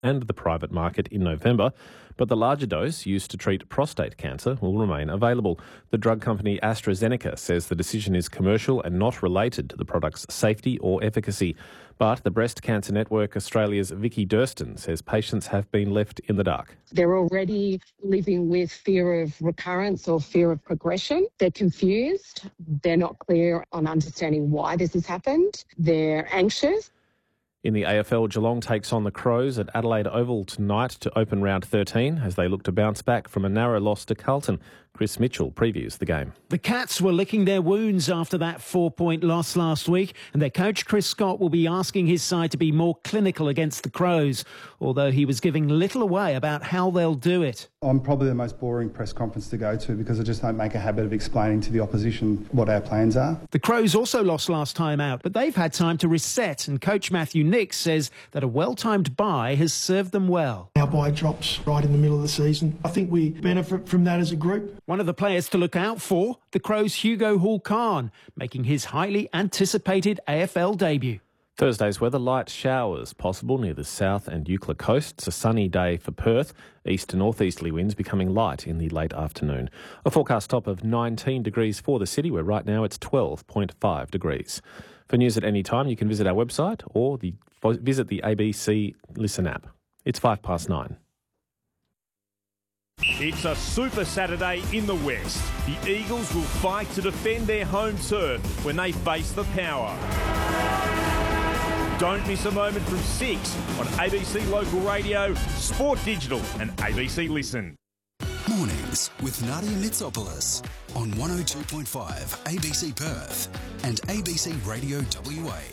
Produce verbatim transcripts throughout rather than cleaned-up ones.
and the private market in November, but the larger dose used to treat prostate cancer will remain available. The drug company AstraZeneca says the decision is commercial and not related to the product's safety or efficacy. But the Breast Cancer Network Australia's Vicky Durston says patients have been left in the dark. They're already living with fear of recurrence or fear of progression. They're confused. They're not clear on understanding why this has happened. They're anxious. In the A F L, Geelong takes on the Crows at Adelaide Oval tonight to open round thirteen as they look to bounce back from a narrow loss to Carlton. Chris Mitchell previews the game. The Cats were licking their wounds after that four-point loss last week, and their coach Chris Scott will be asking his side to be more clinical against the Crows, although he was giving little away about how they'll do it. I'm probably the most boring press conference to go to because I just don't make a habit of explaining to the opposition what our plans are. The Crows also lost last time out, but they've had time to reset, and coach Matthew Nix says that a well-timed bye has served them well. Our bye drops right in the middle of the season. I think we benefit from that as a group. One of the players to look out for, the Crows' Hugo Hall-Khan, making his highly anticipated A F L debut. Thursday's weather, light showers possible near the south and Eucla coasts. A sunny day for Perth. East to northeasterly winds becoming light in the late afternoon. A forecast top of nineteen degrees for the city, where right now it's twelve point five degrees. For news at any time, you can visit our website or the, visit the A B C Listen app. It's five past nine. It's a Super Saturday in the West. The Eagles will fight to defend their home turf when they face the Power. Don't miss a moment from six on A B C Local Radio, Sport Digital and A B C Listen. Mornings with Nadia Mitsopoulos on one oh two point five A B C Perth and A B C Radio W A.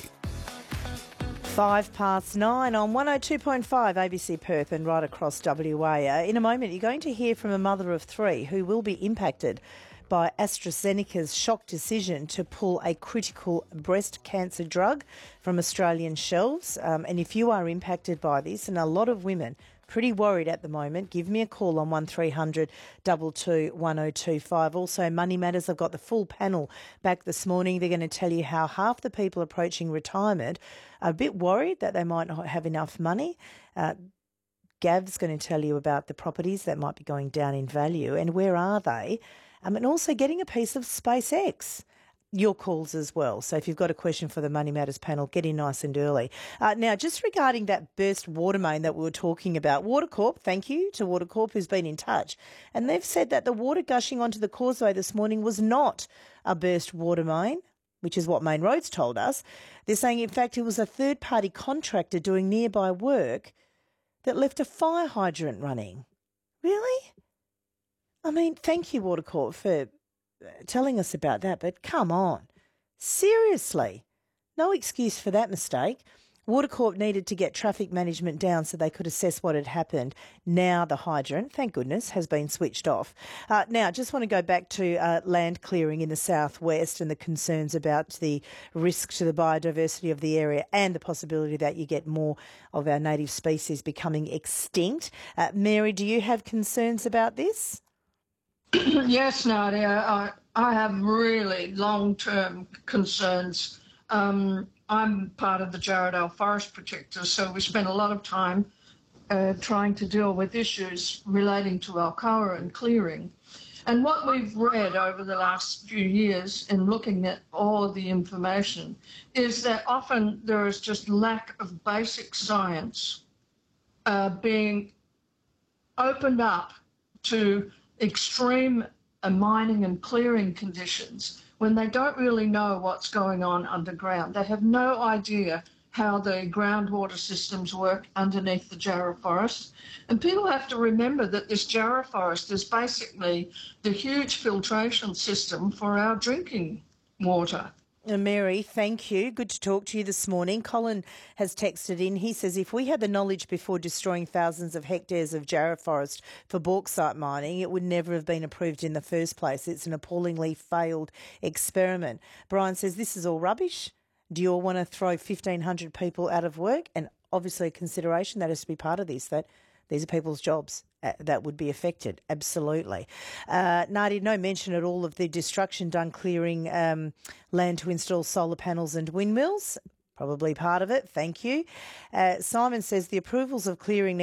Five past nine on one oh two point five A B C Perth and right across W A. Uh, in a moment, you're going to hear from a mother of three who will be impacted by AstraZeneca's shock decision to pull a critical breast cancer drug from Australian shelves. Um, and if you are impacted by this, and a lot of women pretty worried at the moment, give me a call on one three hundred two two one oh two five. Also, Money Matters, I've got the full panel back this morning. They're going to tell you how half the people approaching retirement are a bit worried that they might not have enough money. Uh, Gav's going to tell you about the properties that might be going down in value and where are they, um, and also getting a piece of SpaceX. Your calls as well. So if you've got a question for the Money Matters panel, get in nice and early. Uh, now, just regarding that burst water main that we were talking about, Watercorp, thank you to Watercorp who's been in touch, and they've said that the water gushing onto the causeway this morning was not a burst water main, which is what Main Roads told us. They're saying, in fact, it was a third-party contractor doing nearby work that left a fire hydrant running. Really? I mean, thank you, Watercorp, for telling us about that, but come on. Seriously. No excuse for that mistake. Watercorp needed to get traffic management down so they could assess what had happened. Now the hydrant, thank goodness, has been switched off. Uh, now, just want to go back to uh, land clearing in the southwest and the concerns about the risk to the biodiversity of the area and the possibility that you get more of our native species becoming extinct. Uh, Mary, do you have concerns about this? Yes, Nadia, I, I have really long-term concerns. Um, I'm part of the Jarrahdale Forest Protectors, so we spend a lot of time uh, trying to deal with issues relating to Alcoa and clearing. And what we've read over the last few years in looking at all of the information is that often there is just lack of basic science uh, being opened up to extreme uh, mining and clearing conditions when they don't really know what's going on underground. They have no idea how the groundwater systems work underneath the Jarrah forest. And people have to remember that this Jarrah forest is basically the huge filtration system for our drinking water. Mary, thank you. Good to talk to you this morning. Colin has texted in. He says, if we had the knowledge before destroying thousands of hectares of Jarrah forest for bauxite mining, it would never have been approved in the first place. It's an appallingly failed experiment. Brian says, this is all rubbish. Do you all want to throw fifteen hundred people out of work? And obviously a consideration that has to be part of this, that these are people's jobs that would be affected. Absolutely. Uh, Nadia, no mention at all of the destruction done clearing um, land to install solar panels and windmills. Probably part of it. Thank you. Uh, Simon says the approvals of clearing